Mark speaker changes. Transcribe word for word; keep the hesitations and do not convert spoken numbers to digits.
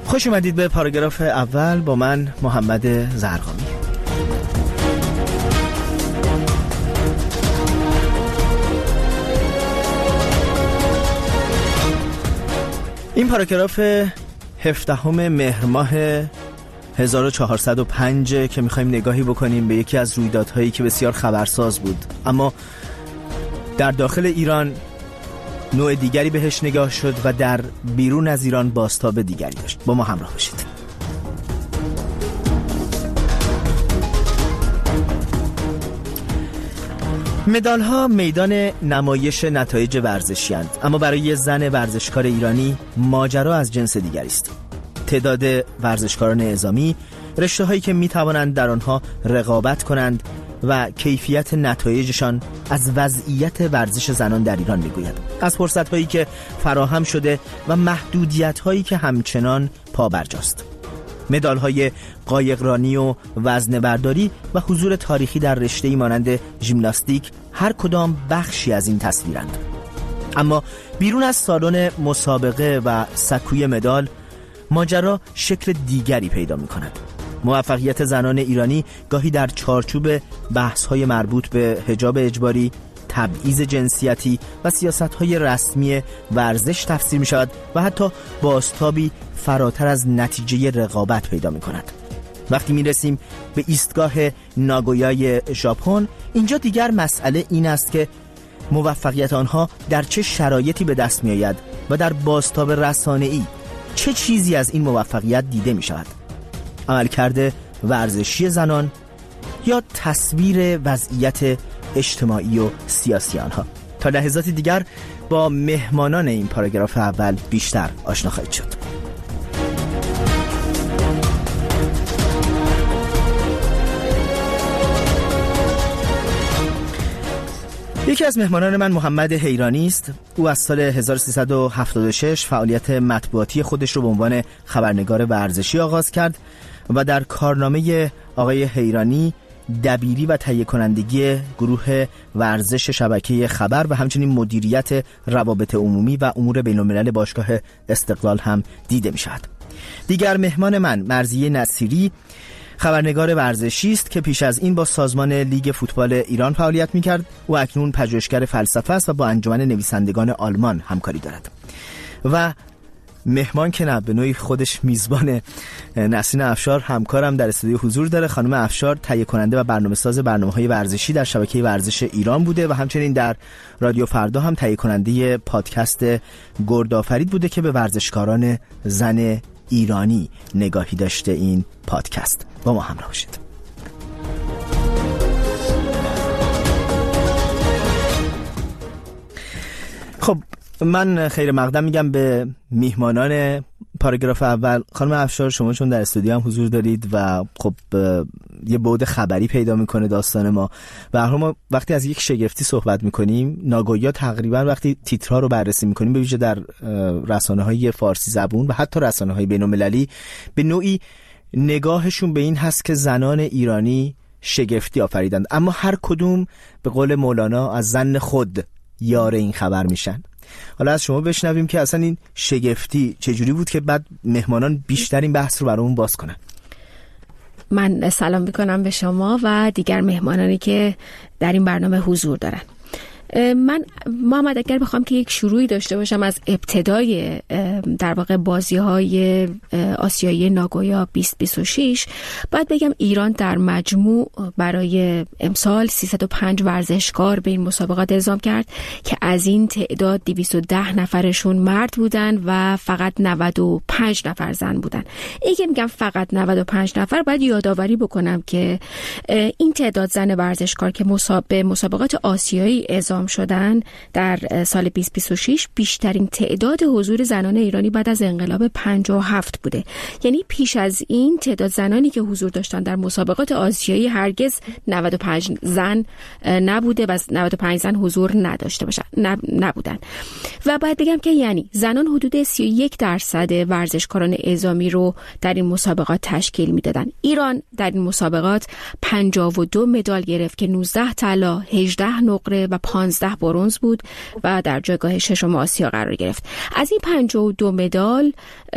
Speaker 1: خوش اومدید به پاراگراف اول با من محمد زرقامی. این پاراگراف هفدهم مهر ماه هزار و چهارصد و پنج که میخوایم نگاهی بکنیم به یکی از رویدادهایی که بسیار خبرساز بود، اما در داخل ایران نوع دیگری بهش نگاه شد و در بیرون از ایران بازتاب دیگری داشت. با ما همراه باشید. مدال ها میدان نمایش نتایج ورزشی اند، اما برای زن ورزشکار ایرانی ماجرا از جنس دیگری است. تعداد ورزشکاران اعزامی، رشته هایی که می توانند در آنها رقابت کنند و کیفیت نتایجشان از وضعیت ورزش زنان در ایران میگوید، از فرصت هایی که فراهم شده و محدودیت هایی که همچنان پابرجاست. مدال های قایقرانی و وزنه برداری و حضور تاریخی در رشته‌ای مانند ژیمناستیک هر کدام بخشی از این تصویرند. اما بیرون از سالن مسابقه و سکوی مدال، ماجرا شکل دیگری پیدا می کند. موفقیت زنان ایرانی گاهی در چارچوب بحث‌های مربوط به حجاب اجباری، تبعیض جنسیتی و سیاست‌های رسمی ورزش تفسیر می‌شود و حتی بازتابی فراتر از نتیجه رقابت پیدا می‌کند. وقتی می‌رسیم به ایستگاه ناگویای ژاپن، اینجا دیگر مسئله این است که موفقیت آنها در چه شرایطی به دست می‌آید و در بازتاب رسانه‌ای چه چیزی از این موفقیت دیده می‌شود. عملکرد ورزشی زنان یا تصویر وضعیت اجتماعی و سیاسی آنها. تا لحظات دیگر با مهمانان این پاراگراف اول بیشتر آشنا خواهید شد. یکی از مهمانان من محمد حیرانی است. او از سال هزار و سیصد و هفتاد و شش فعالیت مطبوعاتی خودش رو به عنوان خبرنگار ورزشی آغاز کرد و در کارنامه آقای حیرانی دبیری و تهیه کنندگی گروه ورزش شبکه خبر و همچنین مدیریت روابط عمومی و امور بین‌الملل باشگاه استقلال هم دیده می شود. دیگر مهمان من مرضیه نصیری خبرنگار ورزشی است که پیش از این با سازمان لیگ فوتبال ایران فعالیت می کرد و اکنون پژوهشگر فلسفه است و با انجمن نویسندگان آلمان همکاری دارد. و مهمان که نه، به نوعی خودش میزبان، نسرین افشار همکارم در استودیو حضور داره. خانم افشار تهیه کننده و برنامه‌ساز برنامه‌های ورزشی در شبکه ورزش ایران بوده و همچنین در رادیو فردا هم تهیه کننده پادکست گردآفرید بوده که به ورزشکاران زن ایرانی نگاهی داشته. این پادکست با ما همراه باشید. خب من خیر مقدم میگم به میهمانان پاراگراف اول. خانم افشار، شما چون در استودیو هم حضور دارید و خب یه بعد خبری پیدا میکنه داستان ما و هر ما وقتی از یک شگفتی صحبت میکنیم، ناگویا تقریبا وقتی تیترها رو بررسی میکنیم، به ویژه در رسانه‌های فارسی زبون و حتی رسانه‌های بین‌المللی، به نوعی نگاهشون به این هست که زنان ایرانی شگفتی آفریدند، اما هر کدوم به قول مولانا از ظن خود یار این خبر میشن. حالا از شما بشنویم که اصلا این شگفتی چجوری بود که بعد مهمانان بیشتر این بحث رو برامون باز کنن.
Speaker 2: من سلام میکنم به شما و دیگر مهمانانی که در این برنامه حضور دارن. من محمد اگر بخوام که یک شروعی داشته باشم از ابتدای در واقع بازی‌های آسیایی ناگویا بیست بیست و شش، باید بگم ایران در مجموع برای امسال سیصد و پنج ورزشکار به این مسابقات اعزام کرد که از این تعداد دویست و ده نفرشون مرد بودن و فقط نود و پنج نفر زن بودن. این که میگم فقط نود و پنج نفر، باید یادآوری بکنم که این تعداد زن ورزشکار که مسابقه مسابقات آسیایی اعزام شدن در سال بیست بیست و شش بیشترین تعداد حضور زنان ایرانی بعد از انقلاب پنجاه و هفت بوده. یعنی پیش از این تعداد زنانی که حضور داشتن در مسابقات آسیایی هرگز نود و پنج زن نبوده و نود و پنج زن حضور نداشته باشن نبودن. و باید بگم که یعنی زنان حدود سی و یک درصد ورزشکاران اعزامی رو در این مسابقات تشکیل میدادن. ایران در این مسابقات پنجاه و دو مدال گرفت که نوزده طلا، هجده نقره و پانزده برنز بود و در جایگاه ششم آسیا قرار گرفت. از این پنجاه و دو مدال